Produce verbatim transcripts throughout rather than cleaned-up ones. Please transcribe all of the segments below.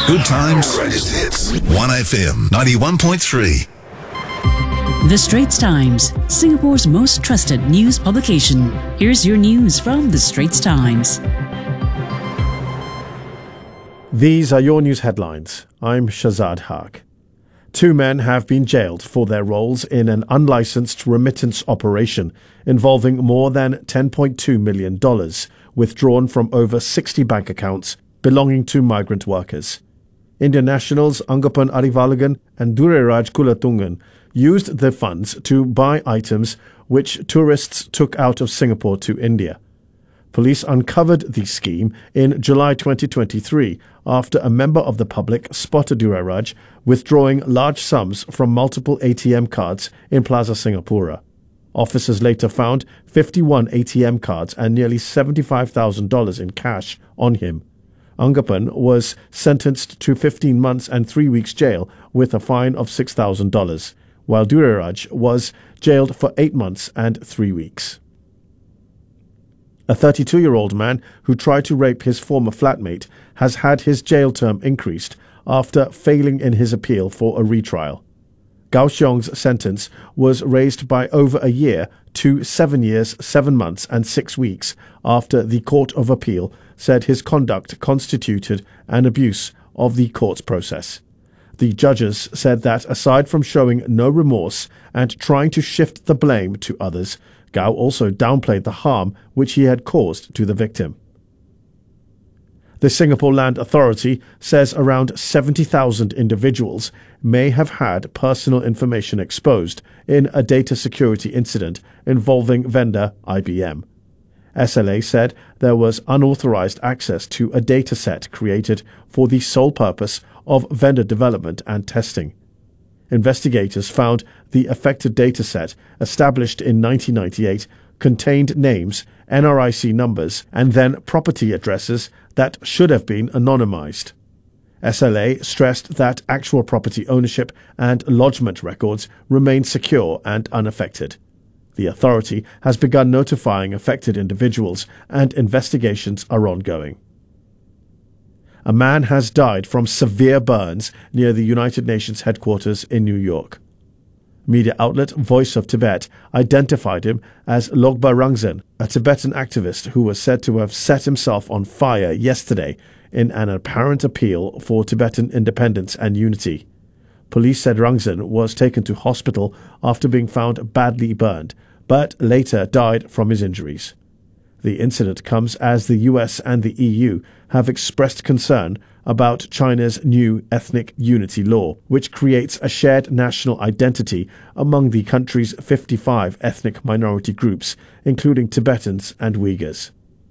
Good times. Greatest hits. one F M ninety-one point three. The Straits Times, Singapore's most trusted news publication. Here's your news from The Straits Times. These are your news headlines. I'm Shazad Haq. Two men have been jailed for their roles in an unlicensed remittance operation involving more than ten point two million dollars withdrawn from over sixty bank accounts belonging to migrant workers. Indian nationals Angappan Arivalagan and Dureraj Kulatungan used the funds to buy items which tourists took out of Singapore to India. Police uncovered the scheme in July twenty twenty-three after a member of the public spotted Dureraj withdrawing large sums from multiple A T M cards in Plaza Singapura. Officers later found fifty-one A T M cards and nearly seventy-five thousand dollars in cash on him. Angappan was sentenced to fifteen months and three weeks jail with a fine of six thousand dollars, while Dureraj was jailed for eight months and three weeks. A thirty-two-year-old man who tried to rape his former flatmate has had his jail term increased after failing in his appeal for a retrial. Gao Xiong's sentence was raised by over a year to seven years, seven months and six weeks after the Court of Appeal said his conduct constituted an abuse of the court's process. The judges said that aside from showing no remorse and trying to shift the blame to others, Gao also downplayed the harm which he had caused to the victim. The Singapore Land Authority says around seventy thousand individuals may have had personal information exposed in a data security incident involving vendor I B M. S L A said there was unauthorized access to a data set created for the sole purpose of vendor development and testing. Investigators found the affected dataset, established in nineteen ninety-eight, contained names, N R I C numbers, and then property addresses that should have been anonymized. S L A stressed that actual property ownership and lodgement records remain secure and unaffected. The authority has begun notifying affected individuals, and investigations are ongoing. A man has died from severe burns near the United Nations headquarters in New York. Media outlet Voice of Tibet identified him as Logba Rangzan, a Tibetan activist who was said to have set himself on fire yesterday in an apparent appeal for Tibetan independence and unity. Police said Rangzan was taken to hospital after being found badly burned, but later died from his injuries. The incident comes as the U S and the E U have expressed concern about China's new ethnic unity law, which creates a shared national identity among the country's fifty-five ethnic minority groups, including Tibetans and Uyghurs.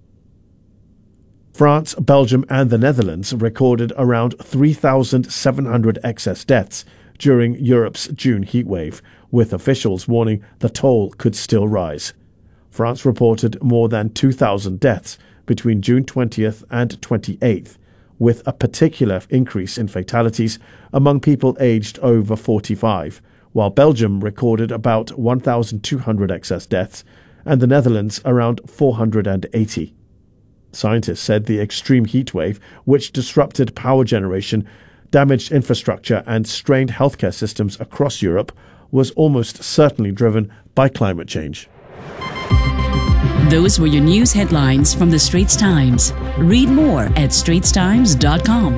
France, Belgium and the Netherlands recorded around three thousand seven hundred excess deaths during Europe's June heatwave, with officials warning the toll could still rise. France reported more than two thousand deaths between June twentieth and twenty-eighth, with a particular increase in fatalities among people aged over forty-five, while Belgium recorded about one thousand two hundred excess deaths and the Netherlands around four hundred eighty. Scientists said the extreme heatwave, which disrupted power generation, damaged infrastructure and strained healthcare systems across Europe, was almost certainly driven by climate change. Those were your news headlines from The Straits Times. Read more at straits times dot com.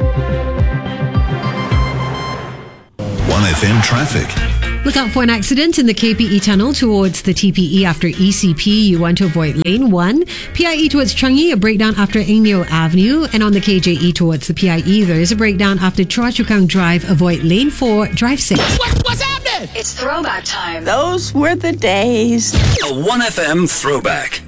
one F M traffic. Look out for an accident in the K P E tunnel towards the T P E after E C P. You want to avoid lane one. P I E towards Changi, a breakdown after Ingneo Avenue. And on the K J E towards the P I E, there is a breakdown after Chua Chu Kang Drive. Avoid lane four. Drive safe. What, what's happening? It's throwback time. Those were the days. A one F M throwback.